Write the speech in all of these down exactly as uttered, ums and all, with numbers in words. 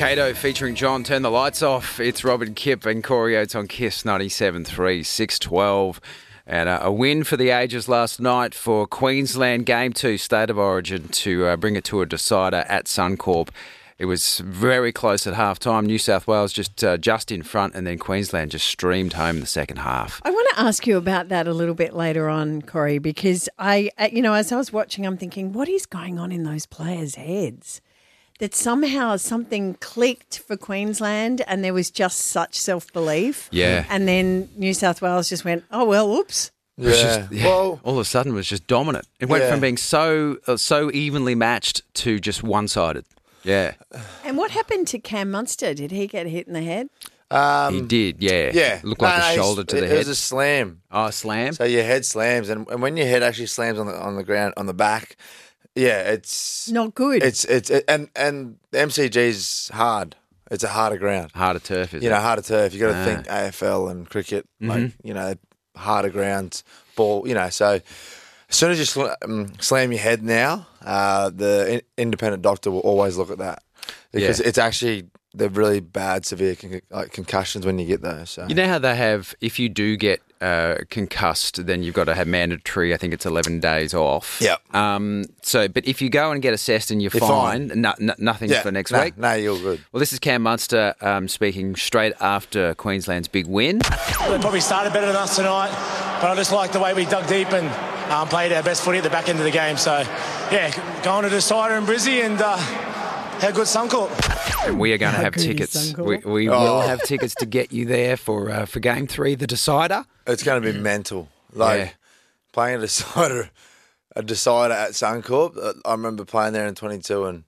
Kato featuring John, Turn the Lights Off. It's Robin Kipp and Corey Oates on Kiss ninety-seven three, six twelve. And uh, a win for the ages last night for Queensland Game two State of Origin to uh, bring it to a decider at Suncorp. It was very close at half-time. New South Wales just uh, just in front, and then Queensland just streamed home the second half. I want to ask you about that a little bit later on, Corey, because I, uh, you know, as I was watching, I'm thinking, what is going on in those players' heads? That somehow something clicked for Queensland and there was just such self-belief. Yeah. And then New South Wales just went, oh, well, oops. It was Yeah. just, yeah, Well- all of a sudden it was just dominant. It went Yeah. from being so uh, so evenly matched to just one-sided. Yeah, And what happened to Cam Munster? Did he get hit in the head? Um, he did, yeah. Yeah. Looked No, like no, a he's- shoulder to it, the It head. was a slam. Oh, slam? So your head slams, and, and when your head actually slams on the on the ground on the back, yeah, it's Not good. It's it's it, and and the M C G's hard. It's a harder ground. Harder turf, is You it? know, harder turf. You got to Ah. think A F L and cricket, Mm-hmm. like you know, harder grounds, ball. You know, so as soon as you sl- um, slam your head now, uh, the in- independent doctor will always look at that because Yeah. it's actually they're really bad, severe con- like concussions when you get those. So. You know how they have, if you do get uh, concussed, then you've got to have mandatory, I think it's eleven days off. Yep. Um, so, but if you go and get assessed and you're, You're fine, fine. no, no, nothing yeah, for next no, week. No, you're good. Well, this is Cam Munster um, speaking straight after Queensland's big win. They probably started better than us tonight, but I just like the way we dug deep and um, played our best footy at the back end of the game. So, yeah, going to decider in Brizzy and uh, how good Suncorp. And we are going to How have good is tickets. We, Suncorp? we Oh. will have tickets to get you there for uh, for Game Three, the decider. It's going to be mental. Like Yeah. playing a decider, a decider at Suncorp. uh, I remember playing there in twenty-two, and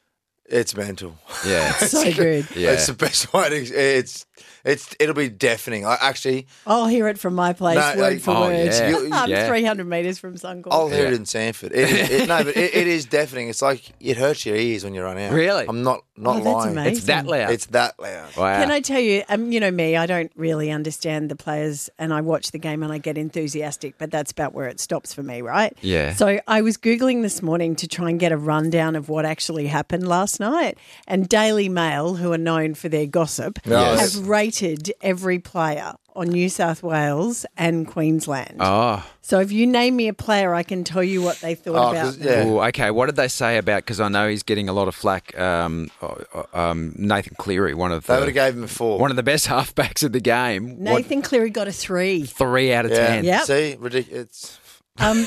it's mental. Yeah. so good. Yeah. It's the best way to. It's it's it'll be deafening. I actually, I'll hear it from my place, No, word like- for Oh, word. yeah. You- I'm Yeah. three hundred metres from Suncorp. I'll hear Yeah. it in Sanford. It, is- it, no, but it, it is deafening. It's like it hurts your ears when you run out. Really? I'm not not Oh, that's lying. amazing. It's that loud. It's that loud. wow. Can I tell you, um, you know me, I don't really understand the players and I watch the game and I get enthusiastic, but that's about where it stops for me, right? Yeah. So I was Googling this morning to try and get a rundown of what actually happened last night. And Daily Mail, who are known for their gossip, Yes. have rated every player on New South Wales and Queensland. Oh. So if you name me a player, I can tell you what they thought Oh, about 'cause- them. yeah. Ooh, okay, what did they say about? Because I know he's getting a lot of flack. Um, uh, um, Nathan Cleary, one of They would the have gave him a four. one of the best halfbacks of the game. What- Nathan Cleary got a three. three out of yeah. ten. Yep. See, ridiculous. Um,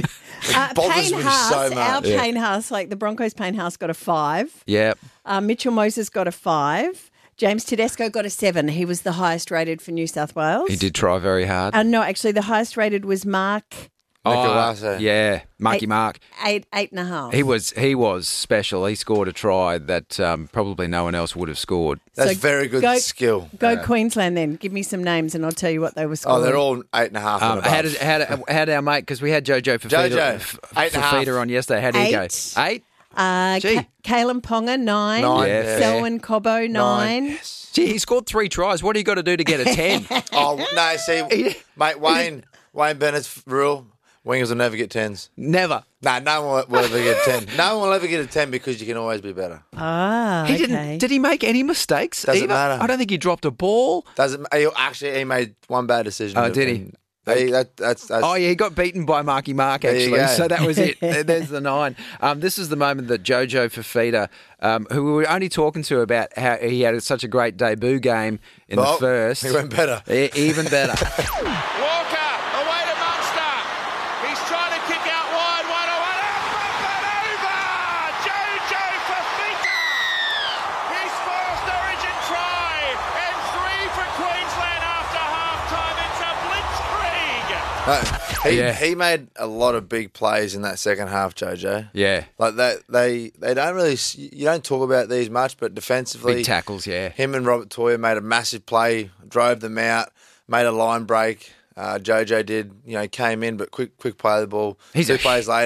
uh, bothers Payne me Haas, so our much. Yeah. Payne Haas, like the Broncos Payne Haas got a five. Yep. Uh, Mitchell Moses got a five. James Tedesco got a seven. He was the highest rated for New South Wales. He did try very hard. Uh, no, actually, the highest rated was Mark, Nicolasa. yeah, Marky Eight- Mark. eight, eight and a half. He was he was special. He scored a try that um, probably no one else would have scored. That's So very good go- skill. Go Yeah. Queensland then. Give me some names and I'll tell you what they were Oh, scoring. they're all eight and a half. Um, and above. how did how did, how did our mate? Because we had Jojo Fafita, Jojo, F- eight and a half. Fafita on yesterday. How did he go? Eight. Eight. uh, Gee. Ka- Kalen Ponga, nine. Nine, Yeah, yeah. Selwyn Cobbo, nine. Yes. Gee, he scored three tries. What do you got to do to get a ten? Oh no! See, mate, Wayne, Wayne Bennett's rule: wingers will never get tens. Never. No, no one will ever get a ten. No one will ever get a ten because you can always be better. Ah, He okay. didn't. Did he make any mistakes? Doesn't either? matter. I don't think he dropped a ball. Doesn't he actually? He made one bad decision. Oh, did he? And He, that, that's, that's, Oh yeah, he got beaten by Marky Mark you actually, go. so that was it. There- There's the nine. Um, this is the moment that Jojo Fafita, um, who we were only talking to about how he had such a great debut game in Oh, the first, he went better. E- even better. Walker, away to Munster. He's trying to kick out wide, one oh one. Up and over! Jojo Fafita! His first Origin try, and three for Queensland after half-time. It's a blitzkrieg. No, he, Yeah. he made a lot of big plays in that second half, Jojo. Yeah, Like that, they they don't really s- you don't talk about these much, but defensively, big tackles. Yeah, him and Robert Toyer made a massive play, drove them out, made a line break. Uh, Jojo did, you know, came in, but quick quick play of the ball. He's Two a- plays later.